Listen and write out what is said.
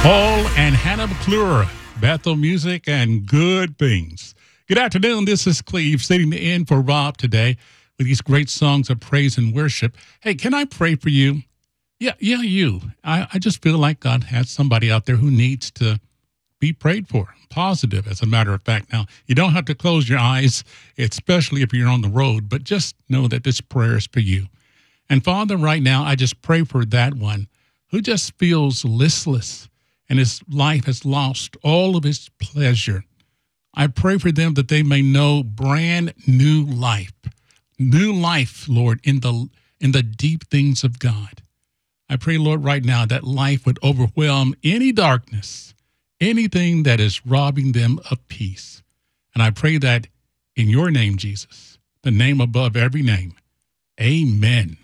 Paul and Hannah McClure, Bethel Music and Good Things. Good afternoon. This is Cleve sitting in for Rob today with these great songs of praise and worship. Hey, can I pray for you? Yeah, you. I just feel like God has somebody out there who needs to be prayed for. Positive, as a matter of fact. Now, you don't have to close your eyes, especially if you're on the road, but just know that this prayer is for you. And Father, right now, I just pray for that one who just feels listless and his life has lost all of its pleasure. I pray for them that they may know brand new life, Lord, in the deep things of God. I pray, Lord, right now that life would overwhelm any darkness, anything that is robbing them of peace. And I pray that in your name, Jesus, the name above every name, amen.